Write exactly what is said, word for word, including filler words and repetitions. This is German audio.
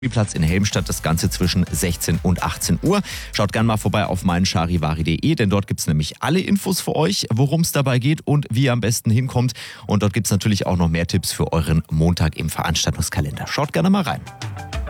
Platz in Helmstadt, das Ganze zwischen sechzehn und achtzehn Uhr. Schaut gerne mal vorbei auf meincharivari punkt de, denn dort gibt es nämlich alle Infos für euch, worum es dabei geht und wie ihr am besten hinkommt. Und dort gibt es natürlich auch noch mehr Tipps für euren Montag im Veranstaltungskalender. Schaut gerne mal rein.